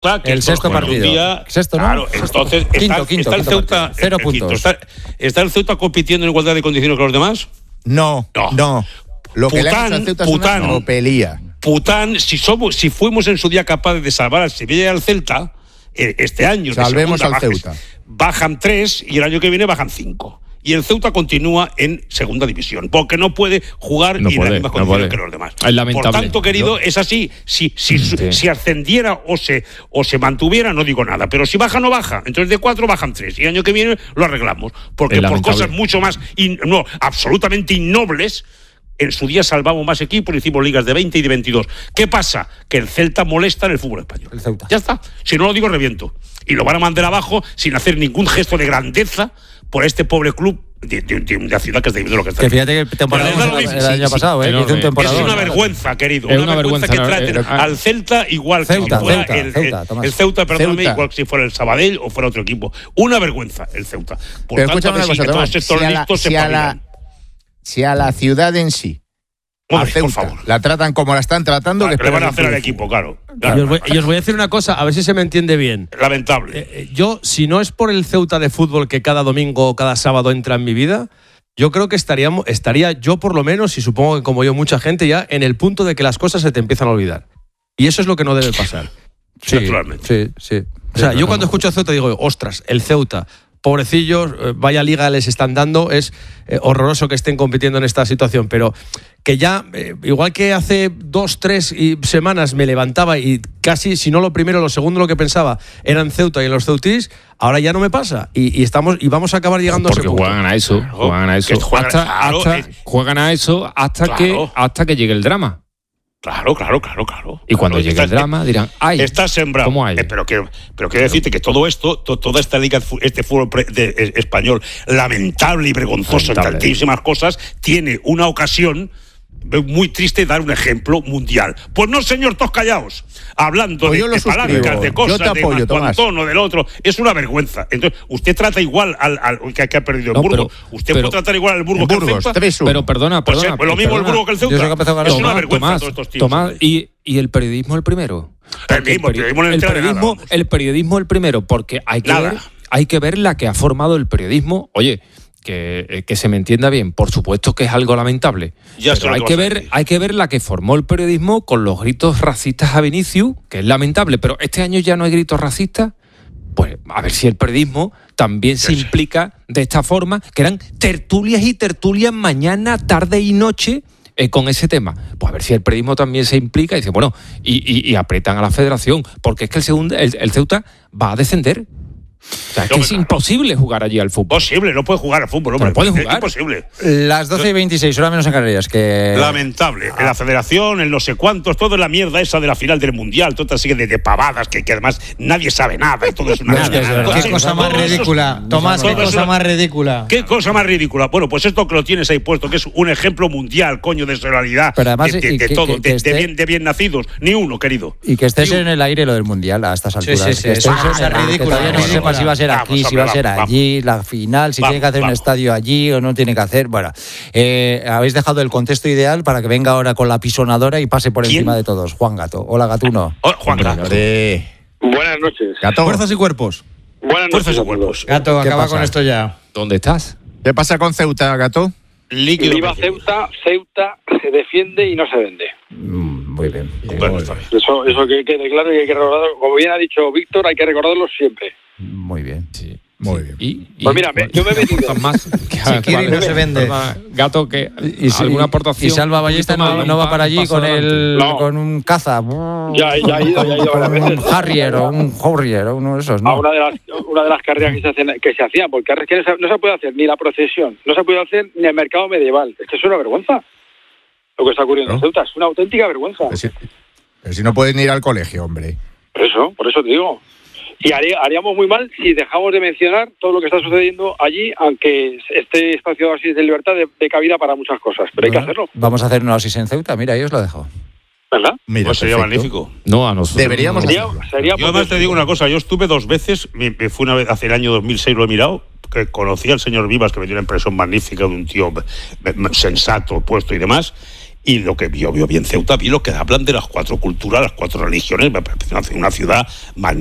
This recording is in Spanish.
Claro, el sexto partido. Sexto, ¿no? Claro, entonces está el Ceuta. 0 puntos. ¿Está el Ceuta compitiendo en igualdad de condiciones que los demás? No. Lo que le ha hecho al Ceuta es una tropelía. Pután, si fuimos en su día capaces de salvar al Sevilla y al Celta, este año salvemos al Ceuta. Bajan 3 y el año que viene bajan 5. Y el Ceuta continúa en segunda división, porque no puede jugar en las mismas condiciones que los demás. Es lamentable. Por tanto, querido, es así. Si ascendiera o se mantuviera, no digo nada. Pero si baja, no baja. Entonces de 4 bajan 3. Y el año que viene lo arreglamos. Porque por cosas mucho más, absolutamente innobles, en su día salvamos más equipos, hicimos ligas de 20 y de 22. ¿Qué pasa? Que el Celta molesta en el fútbol español. El Ceuta. Ya está. Si no lo digo, reviento. Y lo van a mandar abajo sin hacer ningún gesto de grandeza por este pobre club de la ciudad que está viviendo lo que está. Que fíjate que el año pasado, hizo un temporada. Es una vergüenza, querido. Es una vergüenza que traten al Celta igual que si fuera el Ceuta, perdóname, igual que si fuera el Sabadell o fuera otro equipo. Una vergüenza el Ceuta. Por pero tanto, escúchame una cosa, todos estos listos se pagan. Si a la ciudad en sí, a Ceuta, por favor, la tratan como la están tratando, que le van a hacer al equipo, claro. Y os voy a decir una cosa, a ver si se me entiende bien. Lamentable. Yo, si no es por el Ceuta de fútbol que cada domingo o cada sábado entra en mi vida, yo creo que estaría yo por lo menos, y supongo que como yo mucha gente, ya en el punto de que las cosas se te empiezan a olvidar. Y eso es lo que no debe pasar. Sí, naturalmente. Sí. O sea, yo cuando escucho a Ceuta digo, ostras, el Ceuta, pobrecillos, vaya liga les están dando, es horroroso que estén compitiendo en esta situación, pero que ya, igual que hace 2-3 semanas me levantaba y casi, si no lo primero, lo segundo lo que pensaba eran Ceuta y los ceutís, ahora ya no me pasa y vamos a acabar llegando a ese punto. Juegan a eso, juegan a eso hasta que llegue el drama. Claro. Y cuando llegue el drama dirán, ¡ay! Está sembrado. ¿Cómo hay? Pero quiero decirte que todo esto, toda esta liga, este fútbol español, lamentable y vergonzoso en tantísimas cosas, tiene una ocasión muy triste dar un ejemplo mundial. Pues no, señor, todos callaos. Hablando de palancas, de cosas, de Antono, del otro. Es una vergüenza. Entonces, usted trata igual al que ha perdido el Burgos. Usted puede tratar igual al Burgos que el Ceuta. Pero perdona. Pues lo mismo el Burgos que el Ceuta. Es una vergüenza todos estos tíos. Tomás, ¿y el periodismo el primero? El periodismo el primero, porque hay que ver la que ha formado el periodismo. Oye, que se me entienda bien, por supuesto que es algo lamentable, pero hay que ver la que formó el periodismo con los gritos racistas a Vinicius, que es lamentable, pero este año ya no hay gritos racistas. Pues a ver si el periodismo también se implica de esta forma, que eran tertulias y tertulias mañana, tarde y noche con ese tema. Pues a ver si el periodismo también se implica y dice, bueno, y apretan a la federación, porque es que el Ceuta va a descender. O sea, es imposible jugar allí al fútbol. Posible, no puede jugar al fútbol, hombre. No puede jugar. Es imposible. Las 12:26, hora menos en Canarias. Lamentable. En la federación, en no sé cuántos, toda la mierda esa de la final del mundial, toda sigue de pavadas que además nadie sabe nada y todo es una ¿Qué cosa más ridícula? Tomás, ¿qué cosa más ridícula? ¿Qué cosa más ridícula? Bueno, pues esto que lo tienes ahí puesto, que es un ejemplo mundial, coño, de solidaridad, de bien nacidos. Ni uno, querido. Y que estés en el aire lo del mundial a estas alturas. Sí, es ridícula. No sepa si va a ser aquí, si va a ser allí, la final, si tiene que hacer un estadio allí o no tiene que hacer. Bueno, habéis dejado el contexto ideal para que venga ahora con la pisonadora y pase por encima de todos. Juan Gato. Hola, Gatuno. Juan Gato. Buenas noches. Gato. Fuerzas y cuerpos. Buenas noches. Fuerzas y cuerpos. Gato, acaba con esto ya. ¿Dónde estás? ¿Qué pasa con Ceuta, Gato? Líquido. Viva Ceuta se defiende y no se vende. Muy bien. Bueno, está bien. Eso que quede claro y hay que recordarlo. Como bien ha dicho Víctor, hay que recordarlo siempre. Muy bien. Sí. Muy bien. Pues mira, yo me he metido. Más. Kiri no se vende. Gato, que alguna aportación. Y Salva Ballesta no va para allí con un caza. Ya ha ido varias veces. Un Harrier o un Horrier o uno de esos, ¿no? A una de las carreras que se hacían, porque es que no se puede hacer ni la procesión, no se puede hacer ni el mercado medieval. Es que es una vergüenza lo que está ocurriendo en Ceuta, es una auténtica vergüenza. Pero si no pueden ir al colegio, hombre. Por eso te digo. Y haríamos muy mal si dejamos de mencionar todo lo que está sucediendo allí, aunque este espacio de oasis de libertad de cabida para muchas cosas, pero hay que hacerlo. Vamos a hacer un oasis en Ceuta, mira, ahí os lo dejo. ¿Verdad? Mira, pues sería magnífico. No, a nosotros. Deberíamos Yo además te digo una cosa, yo estuve 2 veces, me fui una vez hace el año 2006, lo he mirado, que conocí al señor Vivas, que me dio una impresión magnífica de un tío sensato, puesto y demás. Y lo que vio bien Ceuta, vi lo que hablan de las 4 culturas, las 4 religiones, me parece una ciudad magnífica.